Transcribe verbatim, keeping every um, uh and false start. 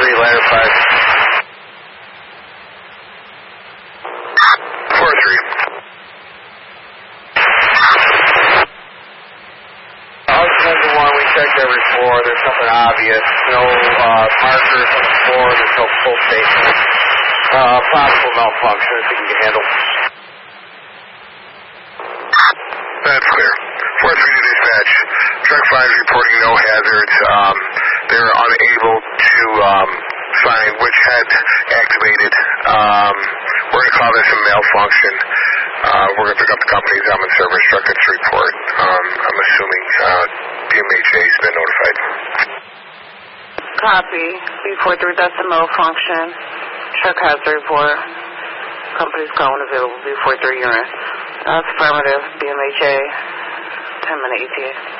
three, ladder five. four three. House engine one, we checked every floor. There's nothing obvious. No uh, markers on the floor. There's no full statement. Uh, possible malfunction if you can handle. That's clear. four three to dispatch. Truck five reporting no hazards. Um, they're unable to um, find which had activated. Um, we're going to call this a malfunction. Uh, we're going to pick up the company's common service truck its report. Um, I'm assuming uh, D M H A has been notified. Copy. B forty-three, that's a malfunction. Truck has a report. Company's calling available. B forty-three, you're in. That's affirmative. D M H A, ten minute E T A.